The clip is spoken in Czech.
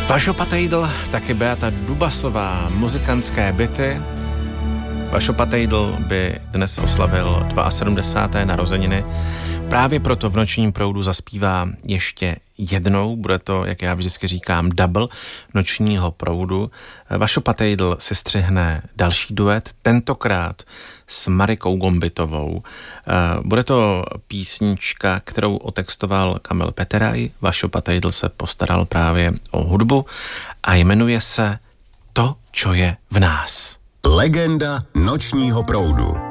Vašo Patejdl, taky Beata Dubasová, muzikantské byty. Vašo Patejdl by dnes oslavil 72. narozeniny. Právě proto v Nočním proudu zaspívá ještě jednou. Bude to, jak já vždycky říkám, double Nočního proudu. Vašo Patejdl si střihne další duet, tentokrát s Marikou Gombitovou. Bude to písnička, kterou otextoval Kamil Peteraj. Vašo Patejdl se postaral právě o hudbu a jmenuje se To, čo je v nás. Legenda Nočního proudu.